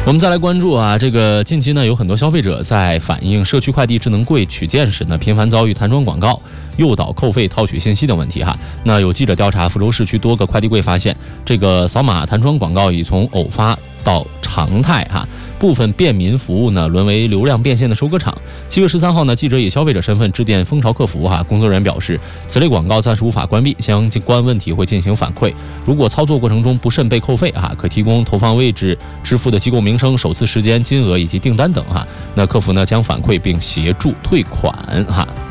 我们再来关注啊，这个近期呢，有很多消费者在反映社区快递智能柜取件时呢，频繁遭遇弹窗广告、诱导扣费、套取信息等问题哈。那有记者调查福州市区多个快递柜，发现这个扫码弹窗广告已从偶发到常态哈。部分便民服务呢，沦为流量变现的收割场。7月13号呢，记者以消费者身份致电蜂巢客服哈，工作人员表示，此类广告暂时无法关闭，相关问题会进行反馈。如果操作过程中不慎被扣费哈，可提供投放位置、支付的机构名称、首次时间、金额以及订单等哈。那客服呢将反馈并协助退款哈。